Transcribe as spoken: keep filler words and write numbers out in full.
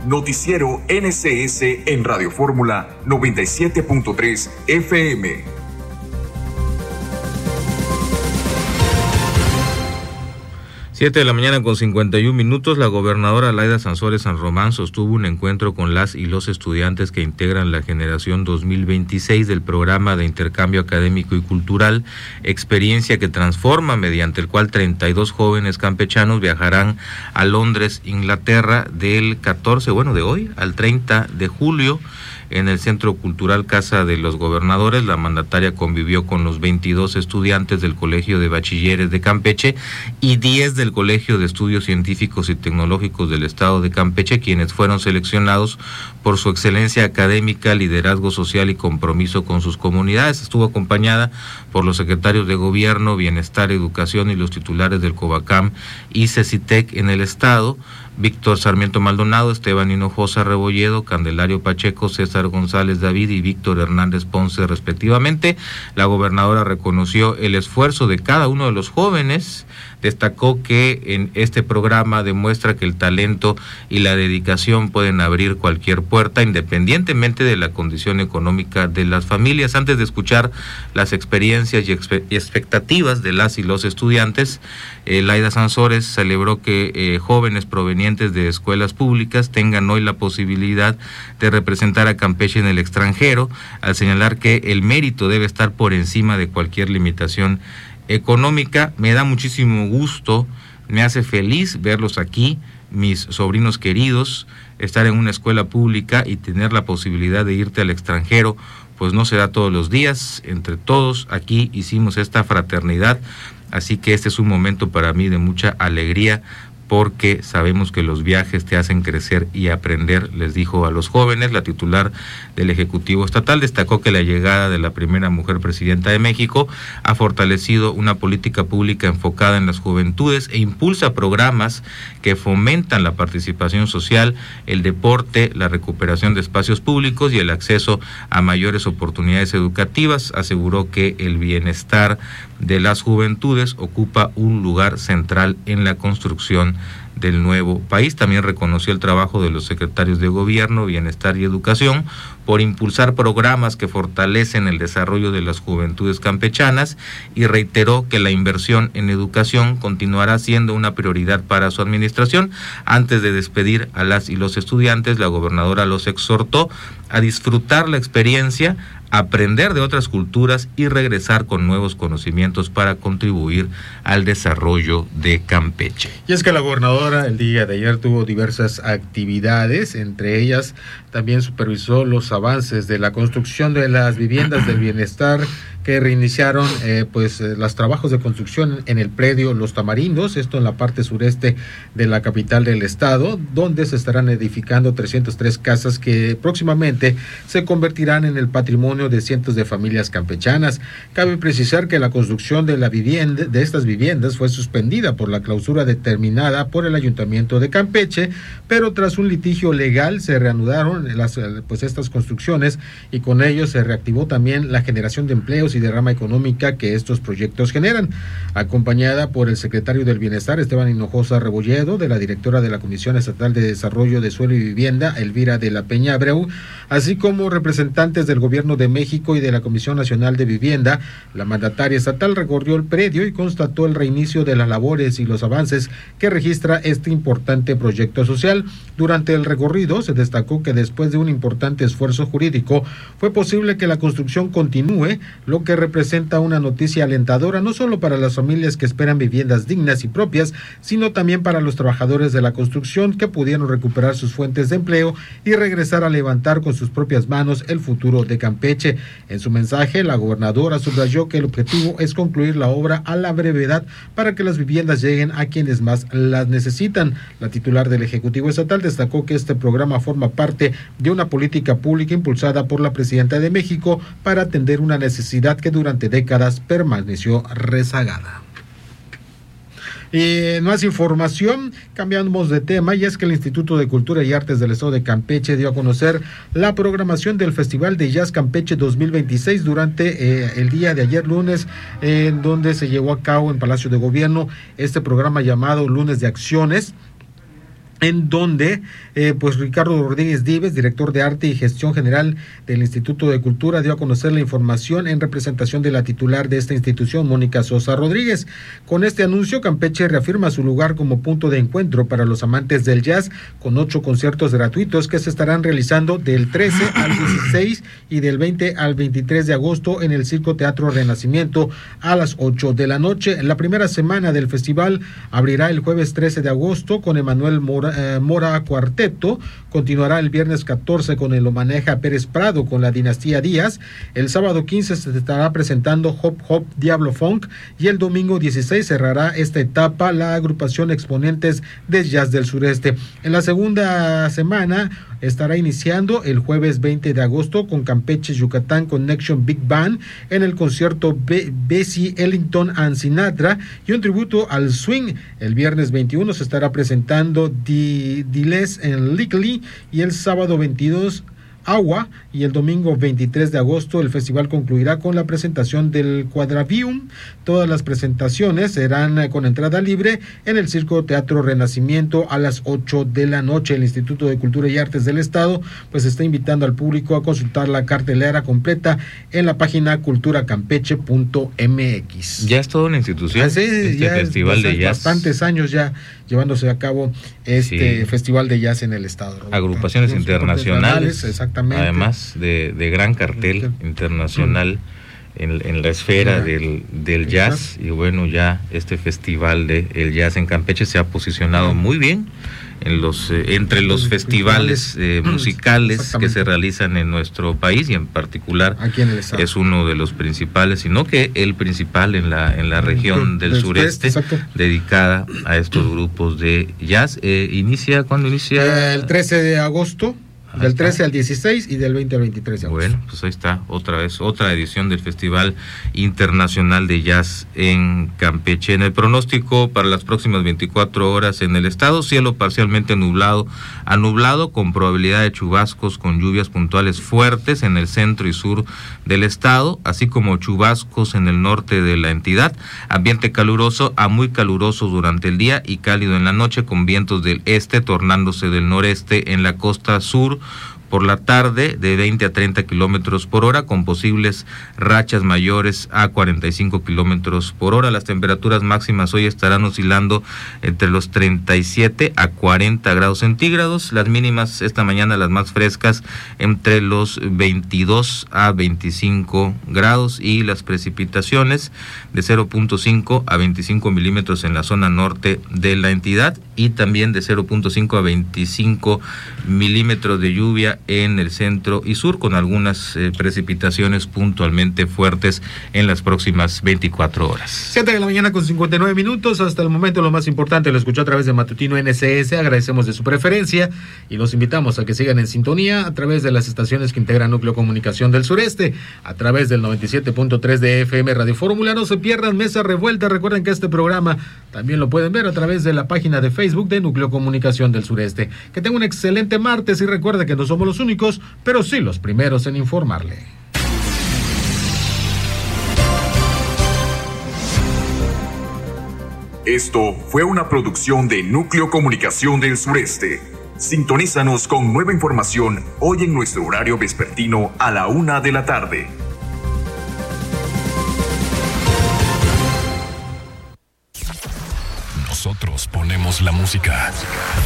Noticiero N C S en Radio Fórmula noventa y siete punto tres F M. siete de la mañana con cincuenta y un minutos, la gobernadora Laida Sansores San Román sostuvo un encuentro con las y los estudiantes que integran la generación dos mil veintiséis del programa de intercambio académico y cultural, experiencia que transforma, mediante el cual treinta y dos jóvenes campechanos viajarán a Londres, Inglaterra, del catorce, bueno, de hoy al treinta de julio. En el Centro Cultural Casa de los Gobernadores, la mandataria convivió con los veintidós estudiantes del Colegio de Bachilleres de Campeche y diez del Colegio de Estudios Científicos y Tecnológicos del Estado de Campeche, quienes fueron seleccionados por su excelencia académica, liderazgo social y compromiso con sus comunidades. Estuvo acompañada por los secretarios de Gobierno, Bienestar, Educación y los titulares del COBACAM y CECITEC en el Estado, Víctor Sarmiento Maldonado, Esteban Hinojosa Rebolledo, Candelario Pacheco, César González David y Víctor Hernández Ponce, respectivamente. La gobernadora reconoció el esfuerzo de cada uno de los jóvenes, destacó que en este programa demuestra que el talento y la dedicación pueden abrir cualquier puerta, independientemente de la condición económica de las familias. Antes de escuchar las experiencias y expectativas de las y los estudiantes, eh, Laida Sansores celebró que eh, jóvenes provenientes de escuelas públicas tengan hoy la posibilidad de representar a Campeche en el extranjero, al señalar que el mérito debe estar por encima de cualquier limitación económica. Me da muchísimo gusto, me hace feliz verlos aquí, mis sobrinos queridos. Estar en una escuela pública y tener la posibilidad de irte al extranjero, pues no se da todos los días. Entre todos aquí hicimos esta fraternidad, así que este es un momento para mí de mucha alegría, porque sabemos que los viajes te hacen crecer y aprender, les dijo a los jóvenes. La titular del Ejecutivo Estatal destacó que la llegada de la primera mujer presidenta de México ha fortalecido una política pública enfocada en las juventudes e impulsa programas que fomentan la participación social, el deporte, la recuperación de espacios públicos y el acceso a mayores oportunidades educativas. Aseguró que el bienestar de las juventudes ocupa un lugar central en la construcción del nuevo país. También reconoció el trabajo de los secretarios de Gobierno, Bienestar y Educación por impulsar programas que fortalecen el desarrollo de las juventudes campechanas, y reiteró que la inversión en educación continuará siendo una prioridad para su administración. Antes de despedir a las y los estudiantes, la gobernadora los exhortó a disfrutar la experiencia, aprender de otras culturas y regresar con nuevos conocimientos para contribuir al desarrollo de Campeche. Y es que la gobernadora el día de ayer tuvo diversas actividades, entre ellas también supervisó los avances de la construcción de las viviendas del bienestar que reiniciaron eh, pues eh, los trabajos de construcción en el predio Los Tamarindos, esto en la parte sureste de la capital del estado, donde se estarán edificando trescientas tres casas que próximamente se convertirán en el patrimonio de cientos de familias campechanas. Cabe precisar que la construcción de la vivienda de estas viviendas fue suspendida por la clausura determinada por el Ayuntamiento de Campeche, pero tras un litigio legal se reanudaron las pues estas construcciones, y con ello se reactivó también la generación de empleos y derrama económica que estos proyectos generan. Acompañada por el secretario del Bienestar, Esteban Hinojosa Rebolledo, de la directora de la Comisión Estatal de Desarrollo de Suelo y Vivienda, Elvira de la Peña Abreu, así como representantes del Gobierno de México y de la Comisión Nacional de Vivienda, la mandataria estatal recorrió el predio y constató el reinicio de las labores y los avances que registra este importante proyecto social. Durante el recorrido se destacó que después de un importante esfuerzo jurídico fue posible que la construcción continúe, lo que representa una noticia alentadora no solo para las familias que esperan viviendas dignas y propias, sino también para los trabajadores de la construcción que pudieron recuperar sus fuentes de empleo y regresar a levantar con sus propias manos el futuro de Campeche. En su mensaje, la gobernadora subrayó que el objetivo es concluir la obra a la brevedad para que las viviendas lleguen a quienes más las necesitan. La titular del Ejecutivo Estatal destacó que este programa forma parte de una política pública impulsada por la presidenta de México para atender una necesidad que durante décadas permaneció rezagada. Y más información, cambiamos de tema, y es que el Instituto de Cultura y Artes del Estado de Campeche dio a conocer la programación del Festival de Jazz Campeche dos mil veintiséis durante eh, el día de ayer lunes, eh, en donde se llevó a cabo en Palacio de Gobierno este programa llamado Lunes de Acciones, en donde eh, pues Ricardo Rodríguez Dives, director de Arte y Gestión General del Instituto de Cultura, dio a conocer la información en representación de la titular de esta institución, Mónica Sosa Rodríguez. Con este anuncio, Campeche reafirma su lugar como punto de encuentro para los amantes del jazz, con ocho conciertos gratuitos que se estarán realizando del trece al dieciséis y del veinte al veintitrés de agosto en el Circo Teatro Renacimiento a las ocho de la noche. La primera semana del festival abrirá el jueves trece de agosto con Emanuel Mora Eh, Mora Cuarteto, continuará el viernes catorce con el Omaneja Pérez Prado con la Dinastía Díaz, el sábado quince se estará presentando Hop Hop Diablo Funk y el domingo dieciséis cerrará esta etapa la agrupación Exponentes de Jazz del Sureste. En la segunda semana estará iniciando el jueves veinte de agosto con Campeche Yucatán Connection Big Band en el concierto Be- Bessie Ellington and Sinatra y un tributo al swing. El viernes veintiuno se estará presentando Diles en Lickley y el sábado veintidós Agua, y el domingo veintitrés de agosto el festival concluirá con la presentación del Quadravium. Todas las presentaciones serán con entrada libre en el Circo Teatro Renacimiento a las ocho de la noche. El Instituto de Cultura y Artes del Estado pues está invitando al público a consultar la cartelera completa en la página cultura campeche punto m x. Ya es toda una institución. Así, este ya festival es, de jazz. Bastantes años ya llevándose a cabo este sí. festival de jazz en el estado. Roberto. Agrupaciones internacionales, exactamente. Además de, de gran cartel internacional mm. en, en la esfera yeah. del, del jazz. Y bueno, ya este festival de el jazz en Campeche se ha posicionado muy bien en los eh, entre los festivales eh, musicales que se realizan en nuestro país, y en particular aquí en el estado es uno de los principales, sino que el principal en la en la región del, del sureste, sureste dedicada a estos grupos de jazz. Eh, inicia ¿cuándo inicia? Eh, el trece de agosto. Del trece al dieciséis y del veinte al veintitrés de agosto. Bueno, pues ahí está, otra vez, otra edición del Festival Internacional de Jazz en Campeche. En el pronóstico para las próximas veinticuatro horas en el estado, cielo parcialmente nublado a nublado, con probabilidad de chubascos con lluvias puntuales fuertes en el centro y sur del estado, así como chubascos en el norte de la entidad. Ambiente caluroso a muy caluroso durante el día y cálido en la noche, con vientos del este tornándose del noreste en la costa sur. Por la tarde de veinte a treinta kilómetros por hora, con posibles rachas mayores a cuarenta y cinco kilómetros por hora. Las temperaturas máximas hoy estarán oscilando entre los treinta y siete a cuarenta grados centígrados. Las mínimas esta mañana, las más frescas, entre los veintidós a veinticinco grados, y las precipitaciones de cero punto cinco a veinticinco milímetros en la zona norte de la entidad, y también de cero punto cinco a veinticinco milímetros de lluvia en el centro y sur, con algunas eh, precipitaciones puntualmente fuertes en las próximas veinticuatro horas. siete de la mañana con cincuenta y nueve minutos. Hasta el momento lo más importante lo escuchó a través de Matutino N C S. Agradecemos de su preferencia y los invitamos a que sigan en sintonía a través de las estaciones que integran Núcleo Comunicación del Sureste, a través del noventa y siete punto tres de F M Radio Fórmula. No se pierdan Mesa Revuelta. Recuerden que este programa también lo pueden ver a través de la página de Facebook de Núcleo Comunicación del Sureste. Que tenga un excelente martes y recuerde que no somos los únicos, pero sí los primeros en informarle. Esto fue una producción de Núcleo Comunicación del Sureste. Sintonízanos con nueva información hoy en nuestro horario vespertino a la una de la tarde. Nosotros ponemos la música.